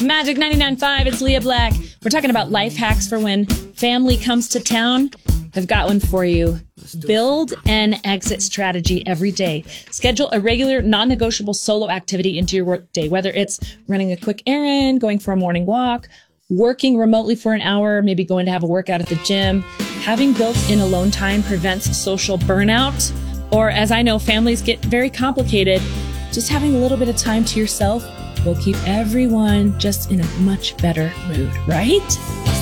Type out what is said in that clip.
Magic 99.5, it's Leah Black. We're talking about life hacks for when family comes to town. I've got one for you. Build an exit strategy every day. Schedule a regular, non-negotiable solo activity into your work day, whether it's running a quick errand, going for a morning walk, working remotely for an hour, maybe going to have a workout at the gym. Having built-in alone time prevents social burnout, or as I know, families get very complicated. Just having a little bit of time to yourself will keep everyone just in a much better mood, right?